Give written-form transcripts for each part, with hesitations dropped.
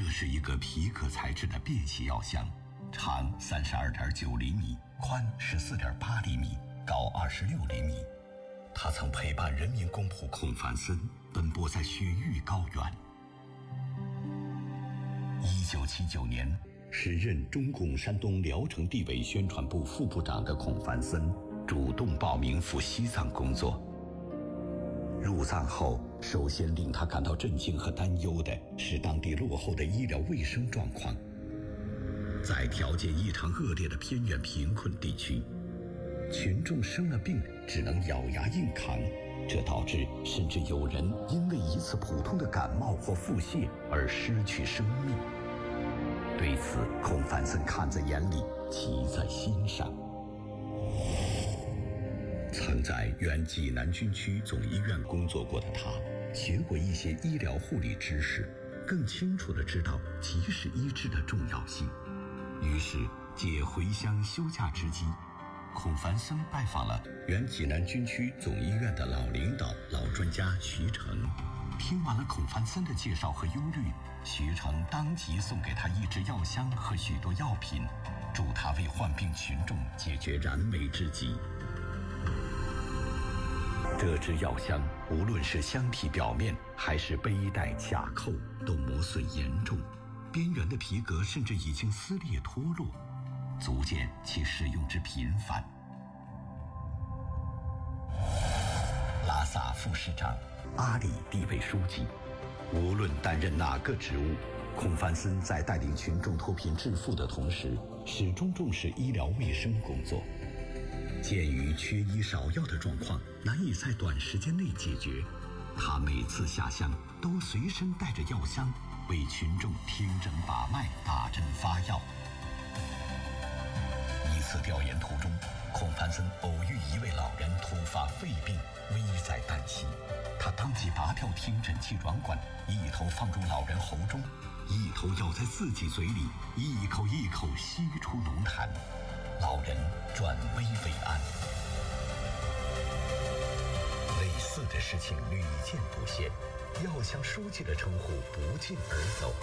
这是一个皮革材质的便携药箱，长32.9厘米，宽14.8厘米，高26厘米。他曾陪伴人民公仆孔繁森奔波在雪域高原。1979年，时任中共山东聊城地委宣传部副部长的孔繁森主动报名赴西藏工作。入藏后，首先令他感到震惊和担忧的是当地落后的医疗卫生状况。在条件异常恶劣的偏远贫困地区，群众生了病只能咬牙硬扛，这导致甚至有人因为一次普通的感冒或腹泻而失去生命。对此，孔繁森看在眼里，记在心上。曾在原济南军区总医院工作过的他，学过一些医疗护理知识，更清楚地知道及时医治的重要性。于是借回乡休假之机，孔繁森拜访了原济南军区总医院的老领导、老专家徐成。听完了孔繁森的介绍和忧虑，徐成当即送给他一只药箱和许多药品，助他为患病群众解决燃眉之急。这只药箱无论是箱体表面还是背带卡扣都磨损严重，边缘的皮革甚至已经撕裂脱落，足见其使用之频繁。拉萨副市长，阿里地委书记，无论担任哪个职务，孔繁森在带领群众脱贫致富的同时，始终重视医疗卫生工作。鉴于缺医少药的状况难以在短时间内解决，他每次下乡都随身带着药箱，为群众听诊把脉、打针发药。一次调研途中，孔繁森偶遇一位老人突发肺病，危在旦夕。他当即拔掉听诊器软管，一头放入老人喉中，一头咬在自己嘴里，一口一口吸出浓痰。老人转危为安。类似的事情屡见不鲜，药箱书记的称呼不胫而走。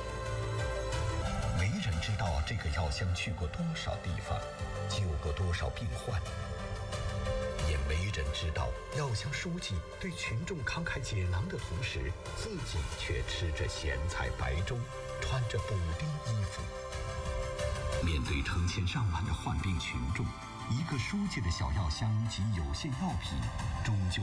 没人知道这个药箱去过多少地方，救过多少病患，也没人知道药箱书记对群众慷慨解囊的同时，自己却吃着咸菜白粥，穿着补丁衣服。面对成千上万的患病群众，一个书记的小药箱及有限药品终究